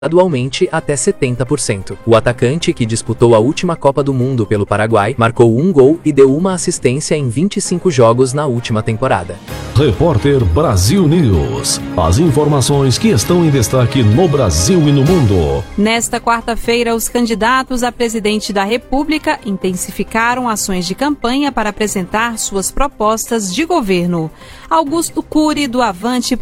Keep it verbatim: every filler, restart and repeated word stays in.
gradualmente até setenta por cento. O atacante, que disputou a última Copa do Mundo pelo Paraguai, marcou um gol e deu uma assistência em vinte e cinco jogos na última temporada. Repórter Brasil News. As informações que estão em destaque no Brasil e no mundo. Nesta quarta-feira, os candidatos a presidente da República intensificaram ações de campanha para apresentar suas propostas de governo. Augusto Cury, do Avante